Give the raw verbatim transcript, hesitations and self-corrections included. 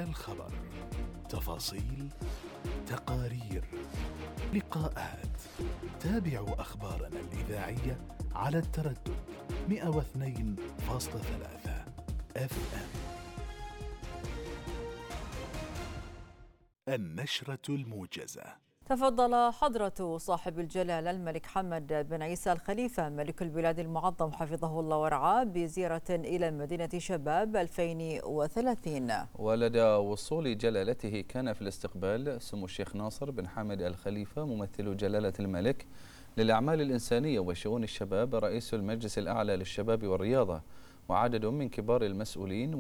الخبر، تفاصيل، تقارير، لقاءات. تابعوا أخبارنا الإذاعية على التردد مئة واثنين فاصلة ثلاثة اف ام. النشرة الموجزة. تفضل حضرة صاحب الجلالة الملك حمد بن عيسى الخليفة ملك البلاد المعظم حفظه الله ورعاه بزيارة إلى مدينة شباب ألفين وثلاثين. ولدى وصول جلالته كان في الاستقبال سمو الشيخ ناصر بن حامد الخليفة ممثل جلالة الملك للأعمال الإنسانية وشؤون الشباب رئيس المجلس الأعلى للشباب والرياضة وعدد من كبار المسؤولين